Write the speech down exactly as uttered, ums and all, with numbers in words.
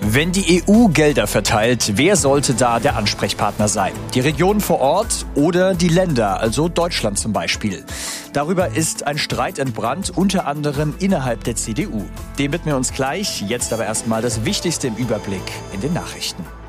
Wenn die E U Gelder verteilt, wer sollte da der Ansprechpartner sein? Die Regionen vor Ort oder die Länder, also Deutschland zum Beispiel? Darüber ist ein Streit entbrannt, unter anderem innerhalb der C D U. Dem widmen wir uns gleich, jetzt aber erstmal das Wichtigste im Überblick in den Nachrichten.